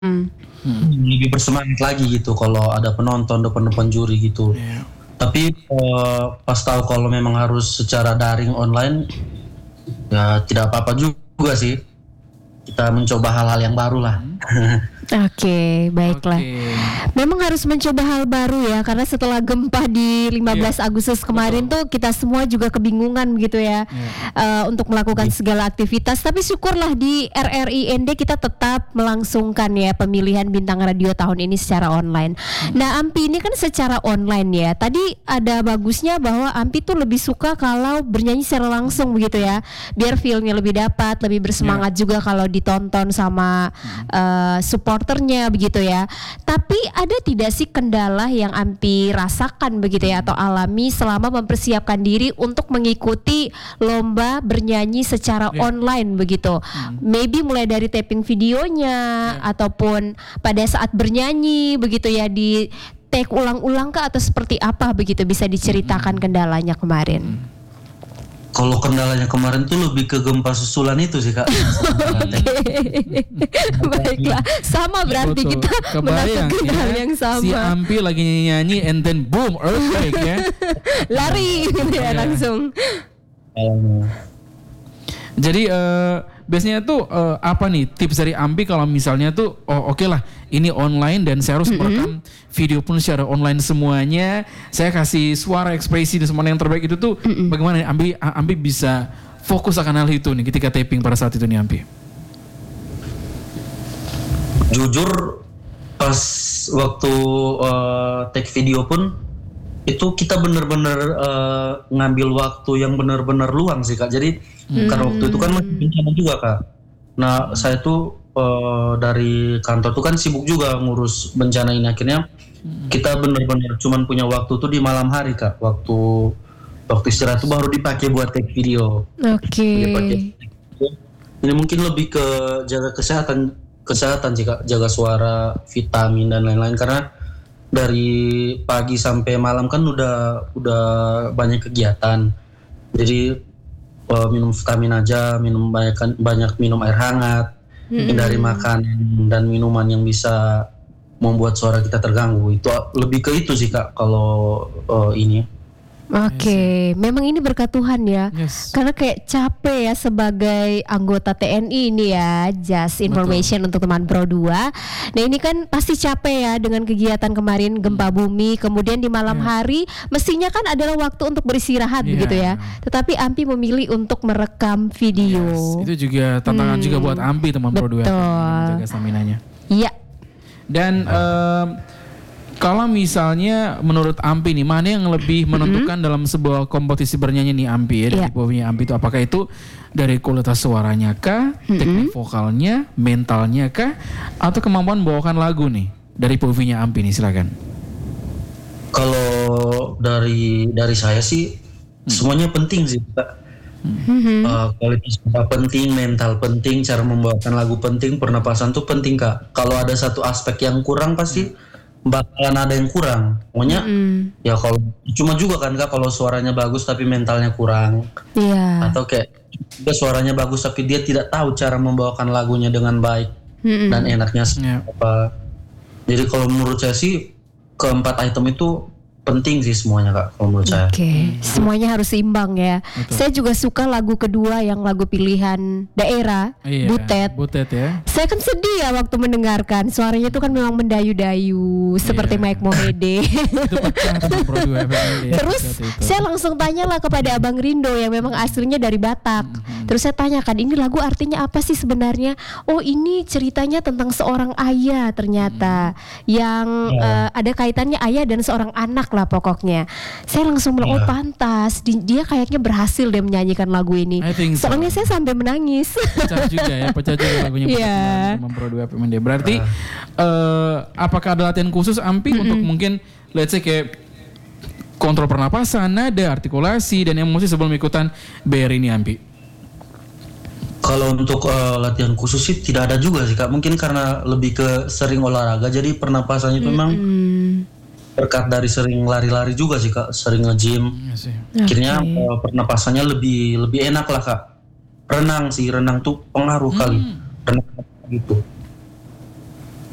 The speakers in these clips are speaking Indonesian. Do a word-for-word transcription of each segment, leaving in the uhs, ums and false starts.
Mmm. Hmm, lebih bersemangat lagi gitu kalau ada penonton, depan-depan juri gitu. Iya. Tapi, eee, pas tahu kalau memang harus secara daring online, ya tidak apa-apa juga sih. Kita mencoba hal-hal yang baru lah. Mhm. Oke, baiklah. Oke. Memang harus mencoba hal baru ya, karena setelah gempa di lima belas Iya, Agustus kemarin betul. tuh kita semua juga kebingungan begitu ya, Iya. eee, untuk melakukan segala aktivitas. Tapi syukurlah di R R I N D kita tetap melangsungkan ya pemilihan bintang radio tahun ini secara online. Nah, Ampi ini kan secara online ya. Tadi ada bagusnya bahwa Ampi tuh lebih suka kalau bernyanyi secara langsung begitu ya, biar feel-nya lebih dapat, lebih bersemangat juga kalau ditonton sama, eee, supporternya begitu ya. Tapi ada tidak sih kendala yang Ampi rasakan begitu ya atau alami selama mempersiapkan diri untuk mengikuti lomba bernyanyi secara Iya. online begitu? Maybe mulai dari taping videonya Iya. ataupun pada saat bernyanyi begitu ya, di take ulang-ulang kah atau seperti apa begitu, bisa diceritakan kendalanya kemarin? Kalau kendalanya kemarin tuh lebih ke gempa susulan itu sih, Kak. Oke. Baiklah, sama berarti Betul. kita Kebayang mendapatkan hal ya, yang sama. si Ampi lagi nyanyi and then boom, earthquake ya. Lari gitu ya Iya. langsung. Eee, Jadi eh, biasanya tuh eh, apa nih tips dari Ampi kalau misalnya tuh oh oke lah ini online dan saya harus merekam video pun secara online semuanya. Saya kasih suara, ekspresi dan semuanya yang terbaik itu tuh bagaimana nih Ampi Ampi bisa fokus akan hal itu nih ketika taping pada saat itu nih Ampi? jujur pas waktu, eee, take video pun itu kita bener-bener, eee, ngambil waktu yang bener-bener luang sih, Kak. Jadi karena waktu itu kan masih bencana juga, Kak. Nah, saya tuh, eee, dari kantor tuh kan sibuk juga ngurus bencana ini, akhirnya kita bener-bener cuman punya waktu tuh di malam hari, Kak. Waktu waktu istirahat tuh baru dipakai buat take video. Oke. Dipakai take video. Ini mungkin lebih ke jaga kesehatan kesehatan sih, Kak, jaga suara, vitamin dan lain-lain, karena dari pagi sampai malam kan udah udah banyak kegiatan. Jadi, eee, minum vitamin aja, minum banyakan banyak minum air hangat, hindari makanan dan minuman yang bisa membuat suara kita terganggu. Itu a lebih ke itu sih, Kak, kalau, eee, ini. Oke, memang ini berkat Tuhan ya. Yes. Karena kayak capek ya sebagai anggota T N I ini ya, just information untuk teman Pro dua. Nah, ini kan pasti capek ya dengan kegiatan kemarin gempa bumi, kemudian di malam Iya. hari mestinya kan adalah waktu untuk beristirahat Iya. begitu ya. Tetapi Ampi memilih untuk merekam video. Yes, itu juga tantangan juga buat Ampi teman Pro dua Betul. menjaga staminanya. Iya. Dan em, kalau misalnya menurut Ampi nih, mana yang lebih menentukan dalam sebuah kompetisi bernyanyi nih Ampi ya, dari Iya. povnya Ampi itu apakah itu dari kualitas suaranya kah, teknik vokalnya, mentalnya kah, atau kemampuan membawakan lagu nih dari povnya Ampi nih, silakan. Kalau dari dari saya sih semuanya penting sih, Kak. Eee, kualitas suara penting, mental penting, cara membawakan lagu penting, pernapasan tuh penting, Kak. Kalau ada satu aspek yang kurang pasti bakalan ada yang kurang. Pokoknya ya kalau cuma juga kan, Kak, kalau suaranya bagus tapi mentalnya kurang, Iya. atau kayak dia suaranya bagus tapi dia tidak tahu cara membawakan lagunya dengan baik dan enaknya Iya. apa. Jadi kalau menurut saya sih keempat item itu penting sih semuanya, Kak, kalau menurut saya. Oke, semuanya harus seimbang ya. Betul. Saya juga suka lagu kedua yang lagu pilihan daerah, Iya, Butet. Butet ya. Saya kan sedih ya waktu mendengarkan. Suaranya itu kan memang mendayu-dayu seperti Iya. Mike Mohede. Itu pecah teman Pro dua F M D. Terus Butet itu. saya langsung tanyalah kepada Abang Rindo yang memang aslinya dari Batak. Terus saya tanyakan, ini lagu artinya apa sih sebenarnya? Oh, ini ceritanya tentang seorang ayah ternyata yang eh, ada kaitannya ayah dan seorang anak lah pokoknya. Saya langsung bilang, oh pantas Di- dia kayaknya berhasil deh menyanyikan lagu ini. I think so. Soalnya saya sampai menangis. Pecah juga ya, pecah juga lagunya Iya. teman Pro dua F M D. Berarti eh, apakah ada latihan khusus Ampi untuk mungkin let's say kayak kontrol pernapasan, nada, artikulasi dan emosi sebelum ikutan B R ini Ampi? Kalau untuk eee, latihan khusus sih tidak ada juga sih, Kak. Mungkin karena lebih ke sering olahraga jadi pernapasannya itu memang berkat dari sering lari-lari juga sih, Kak, sering nge-gym. Iya sih. Akhirnya eh, pernapasannya lebih lebih enak lah, Kak. Renang sih, renang tuh pengaruh kali. Renang gitu.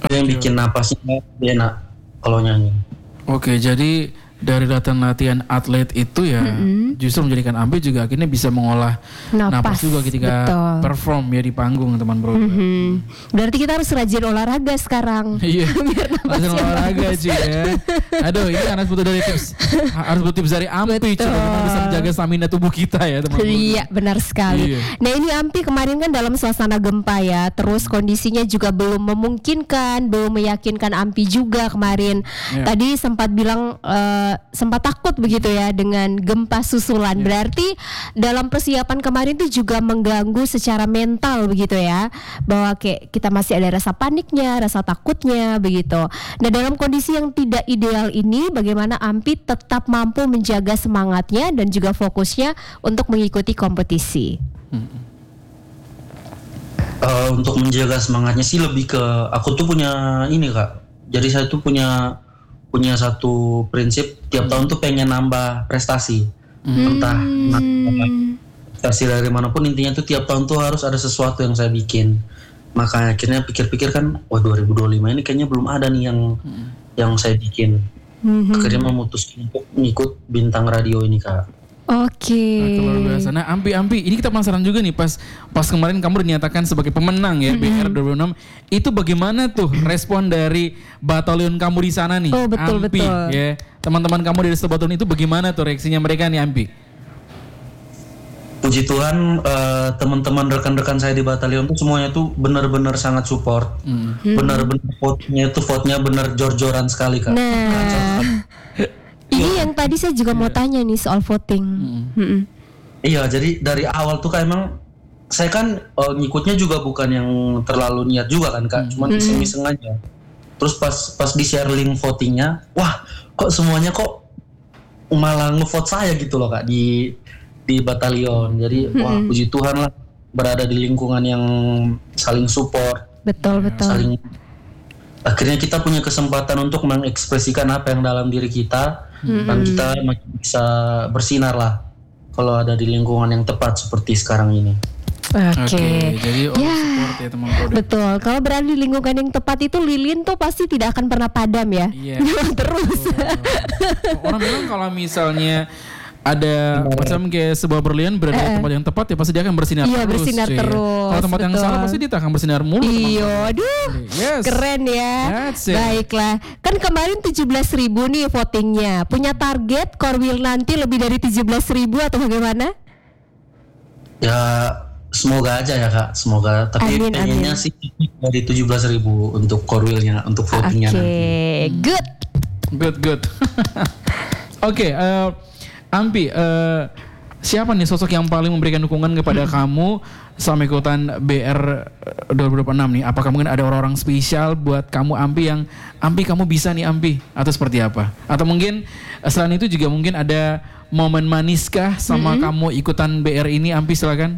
yang bikin napasnya enak kalau nyanyi. Oke, jadi dari latihan-latihan atlet itu ya mm-hmm. justru menjadikan Ampi juga akhirnya bisa mengolah napas, napas juga ketika betul. perform ya di panggung teman bro. Mm-hmm. Berarti kita harus rajin olahraga sekarang. Iya. Rajin olahraga sih ya. Aduh, ini harus butuh dari tips harus butuh tips dari Ampi coba bisa menjaga stamina tubuh kita ya teman bro. Iya, benar sekali. Iya. Nah, ini Ampi kemarin kan dalam suasana gempa ya. Terus kondisinya juga belum memungkinkan, belum meyakinkan Ampi juga kemarin. Iya. Tadi sempat bilang uh, sempat takut begitu ya dengan gempa susulan. Ya. Berarti dalam persiapan kemarin itu juga mengganggu secara mental begitu ya. Bahwa kayak kita masih ada rasa paniknya, rasa takutnya begitu. Nah, dalam kondisi yang tidak ideal ini bagaimana Ampi tetap mampu menjaga semangatnya dan juga fokusnya untuk mengikuti kompetisi? Hmm. Uh, untuk menjaga semangatnya sih lebih ke aku tuh punya ini Kak. Jadi saya tuh punya punya satu prinsip tiap hmm. tahun tuh pengen nambah prestasi. Hmm. Entah nambah prestasi dari manapun, intinya tuh tiap tahun tuh harus ada sesuatu yang saya bikin. Maka akhirnya pikir-pikir kan, wah dua ribu dua puluh lima ini kayaknya belum ada nih yang hmm. yang saya bikin. Hmm. Akhirnya memutuskan untuk ngikut bintang radio ini Kak. Oke. Okay. Nah, luar biasa. Nah, Ampi, Ampi, ini kita penasaran juga nih pas pas kemarin kamu dinyatakan sebagai pemenang ya mm-hmm. B R dua ribu enam. Itu bagaimana tuh respon dari batalion kamu di sana nih? Oh, betul Ampi, betul. Ya, teman-teman kamu dari satu batalion itu bagaimana tuh reaksinya mereka nih, Ampi? Puji Tuhan, uh, teman-teman rekan-rekan saya di batalion tuh semuanya tuh benar-benar sangat support. Mm-hmm. Benar-benar vote-nya itu vote-nya benar jor-joran sekali Kak. Nah. Ini yang tadi saya juga mau tanya nih soal voting. Mm-hmm. Iya, jadi dari awal tuh kan emang saya kan uh, ngikutnya juga bukan yang terlalu niat juga kan Kak, cuman mm-hmm. iseng-iseng aja. Terus pas pas di share link votingnya, wah kok semuanya kok malah ngevote saya gitu loh Kak di di batalion. Jadi mm-hmm. wah puji Tuhan lah berada di lingkungan yang saling support. Betul betul. Saling akhirnya kita punya kesempatan untuk mengekspresikan apa yang dalam diri kita. Mm-hmm. Dan kita makin bisa bersinar lah kalau ada di lingkungan yang tepat seperti sekarang ini. Oke, okay. okay, jadi all ya, support ya teman-teman. Betul, kalau berada di lingkungan yang tepat itu lilin tuh pasti tidak akan pernah padam ya. Iya. Terus. Orang bilang kalau misalnya ada benar. Macam kayak sebuah berlian berada di tempat yang tepat ya pasti dia akan bersinar iya, terus. Bersinar ya. terus. Kalau tempat betul. Yang salah pasti dia tak akan bersinar mulu. Iya, aduh. Yes. Keren ya. Baiklah. Kan kemarin tujuh belas ribu nih votingnya. Punya target Korwil nanti lebih dari tujuh belas ribu atau bagaimana? Ya, semoga aja ya Kak. Semoga. Tapi pengennya sih dari tujuh belas ribu untuk Korwilnya, untuk votingnya okay. nanti. Oke, good. Good, good. Oke, okay, uh, Ampi, uh, siapa nih sosok yang paling memberikan dukungan kepada hmm. kamu selama ikutan B R dua ribu dua puluh enam nih? Apakah mungkin ada orang-orang spesial buat kamu Ampi yang Ampi kamu bisa nih Ampi? Atau seperti apa? Atau mungkin selain itu juga mungkin ada momen maniskah sama hmm. kamu ikutan B R ini Ampi, silakan.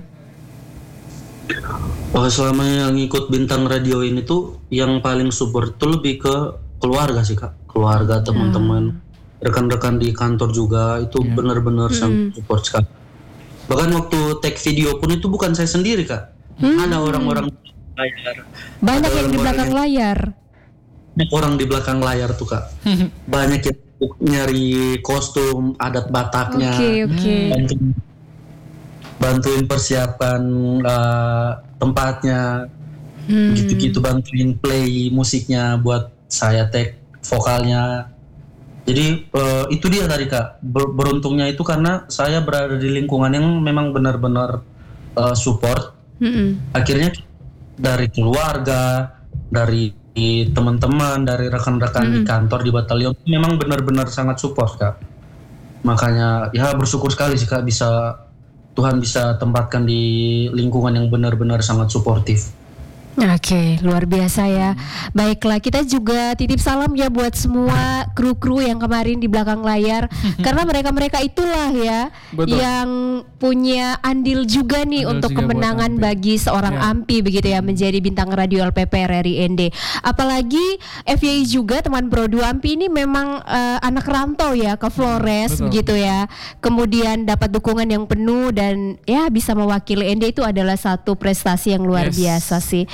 Oh, selama yang ikut bintang radio ini tuh yang paling support tuh lebih ke keluarga sih Kak. Keluarga, teman-teman. Hmm. Rekan-rekan di kantor juga itu yeah. benar-benar mm. sangat support sekali. Bahkan waktu take video pun itu bukan saya sendiri Kak. Mm. Ada orang-orang di layar. Banyak yang di belakang yang, layar. Orang di belakang layar tuh Kak. Banyak yang nyari kostum adat Bataknya. Oke okay, oke. Okay. Bantuin, bantuin persiapan uh, tempatnya. Mm. Gitu-gitu bantuin play musiknya buat saya take vokalnya. Jadi uh, itu dia tadi Kak, Ber- beruntungnya itu karena saya berada di lingkungan yang memang benar-benar uh, support. Mm-hmm. Akhirnya dari keluarga, dari teman-teman, dari rekan-rekan mm-hmm. di kantor di batalion memang benar-benar sangat support Kak. Makanya ya bersyukur sekali sih Kak bisa Tuhan bisa tempatkan di lingkungan yang benar-benar sangat suportif. Oke, luar biasa ya. Baiklah, kita juga titip salam ya buat semua kru-kru yang kemarin di belakang layar. Karena mereka-mereka itulah ya Betul. Yang punya andil juga nih andil untuk juga kemenangan bagi seorang ya. Ampi begitu ya, menjadi bintang radio L P P R R I N D. Apalagi F Y I juga teman Bro dua Ampi ini memang uh, anak rantau ya ke Flores Betul. Begitu ya. Kemudian dapat dukungan yang penuh dan ya bisa mewakili N D itu adalah satu prestasi yang luar yes. biasa sih.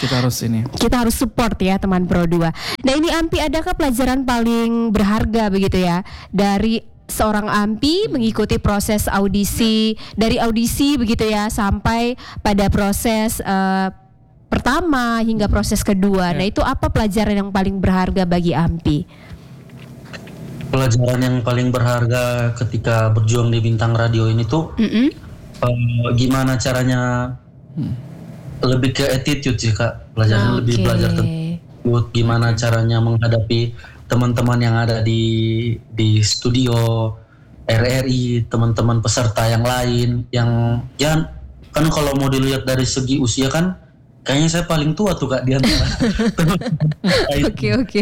kita harus ini. Kita harus support ya teman Pro dua. Nah ini Ampi, adakah pelajaran paling berharga begitu ya dari seorang Ampi mengikuti proses audisi, dari audisi begitu ya sampai pada proses uh, pertama hingga proses kedua. Ya. Nah itu apa pelajaran yang paling berharga bagi Ampi? Pelajaran yang paling berharga ketika berjuang di bintang radio ini tuh Mm-mm. uh, gimana caranya, hmm. lebih ke attitude sih Kak. Pelajaran Okay. lebih belajar tentang gimana caranya menghadapi teman-teman yang ada di di studio R R I, teman-teman peserta yang lain yang ya kan kalau mau dilihat dari segi usia kan kayaknya saya paling tua tuh Kak di antara teman-teman lain. Oke oke.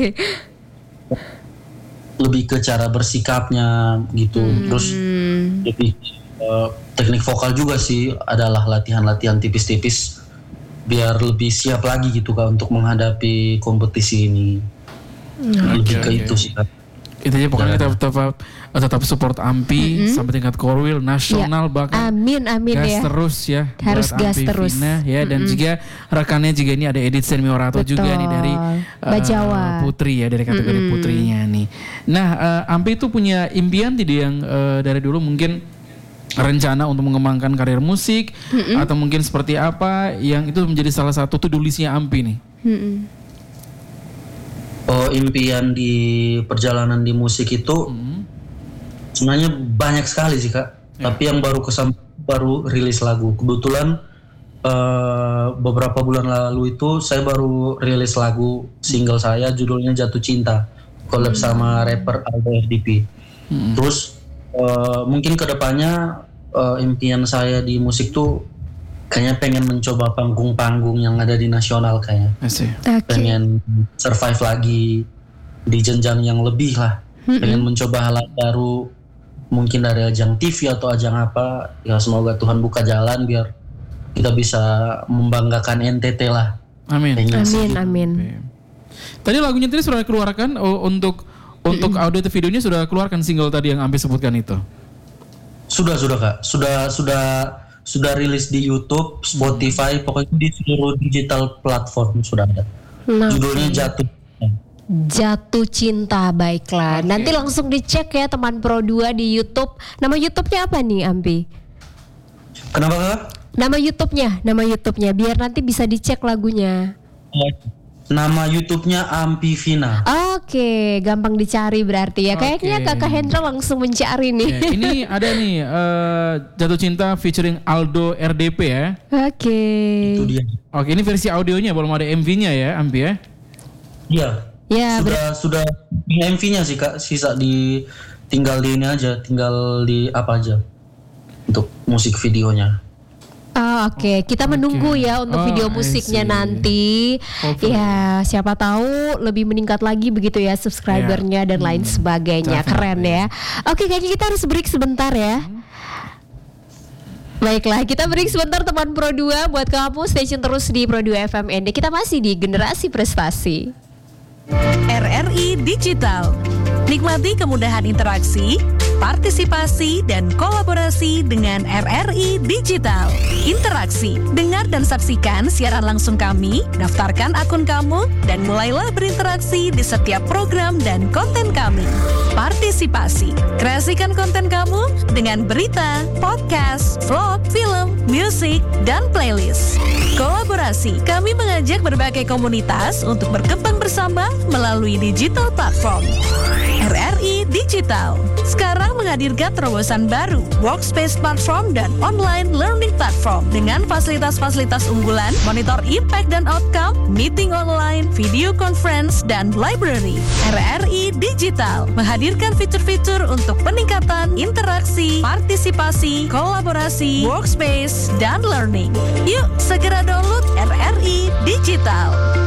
Lebih ke cara bersikapnya gitu. Hmm. Terus lebih uh, teknik vokal juga sih, adalah latihan-latihan tipis-tipis biar lebih siap lagi gitu Kak untuk menghadapi kompetisi ini. Hmm. Lebih Oke, ke oke. itu sih Kak. Intinya pokoknya kita tetap tetap support Ampi Mm-hmm. sampai tingkat korwil nasional, bahkan Amin amin gas ya. terus ya. Harus buat gas Ampi terus. Vina, ya. Dan Mm-mm. juga rekannya juga ini ada Edith Senmiorato juga Betul. nih dari Bajawa. Putri ya, dari kategori Mm-mm. putrinya nih. Nah, uh, Ampi itu punya impian tidak yang uh, dari dulu mungkin rencana untuk mengembangkan karir musik, Mm-mm. atau mungkin seperti apa yang itu menjadi salah satu to-do list-nya Ampi nih? Mm-mm. Oh, impian di perjalanan di musik itu Hmm. sebenarnya banyak sekali sih Kak. Ya. Tapi yang baru kesam baru rilis lagu. Kebetulan uh, beberapa bulan lalu itu saya baru rilis lagu single saya, judulnya Jatuh Cinta, collab sama rapper Aldo R D P. Hmm. Terus uh, mungkin kedepannya uh, impian saya di musik tuh kayaknya pengen mencoba panggung-panggung yang ada di nasional kayaknya. Asik. Oke. Pengen survive lagi di jenjang yang lebih lah. Mm-mm. Pengen mencoba hal baru, mungkin dari ajang T V atau ajang apa. Ya semoga Tuhan buka jalan biar kita bisa membanggakan N T T lah. Amin. Pengen sih. Amin amin. Tadi lagunya tadi sudah keluarkan oh, untuk untuk audio atau videonya sudah keluarkan single tadi yang Ampi sebutkan itu. Sudah sudah Kak, sudah sudah sudah rilis di YouTube, Spotify, pokoknya di seluruh digital platform sudah ada. Nah, Judulnya Jatuh. Jatuh Cinta, baiklah. Oke. Nanti langsung dicek ya teman Pro dua di YouTube. Nama YouTube-nya apa nih Ampi? Kenapa Kak? Nama YouTube-nya, nama YouTube-nya biar nanti bisa dicek lagunya. Nama YouTube-nya Ampi Vina. Oke, gampang dicari berarti ya. Kayaknya Oke. Kakak Hendra langsung mencari nih. Ya, ini ada nih eh, Jatuh Cinta featuring Aldo R D P ya. Oke. Itu dia. Oke, ini versi audionya, belum ada M V-nya ya, Ampi ya. Iya. Ya, sudah sudah M V-nya sih Kak, sisa di tinggal di ini aja, tinggal di apa aja untuk musik videonya. Ah, oke, kita menunggu ya untuk Oh, video I musiknya see. nanti. Hopefully. Ya, siapa tahu lebih meningkat lagi begitu ya subscribernya dan lain sebagainya. Keren ya. Oke, kayaknya kita harus break sebentar ya. Baiklah, kita break sebentar teman Pro dua. Buat kamu stay tune terus di Pro dua F M N D. Kita masih di Generasi Prestasi. R R I Digital. Nikmati kemudahan interaksi, partisipasi, dan kolaborasi dengan R R I Digital. Interaksi, dengar dan saksikan siaran langsung kami, daftarkan akun kamu, dan mulailah berinteraksi di setiap program dan konten kami. Partisipasi, kreasikan konten kamu dengan berita, podcast, vlog, film, musik, dan playlist. Kolaborasi, kami mengajak berbagai komunitas untuk berkembang bersama melalui digital platform. R R I Digital sekarang menghadirkan terobosan baru, workspace platform dan online learning platform dengan fasilitas-fasilitas unggulan, monitor impact dan outcome, meeting online, video conference, dan library. R R I Digital menghadirkan fitur-fitur untuk peningkatan interaksi, partisipasi, kolaborasi, workspace, dan learning. Yuk segera download R R I Digital.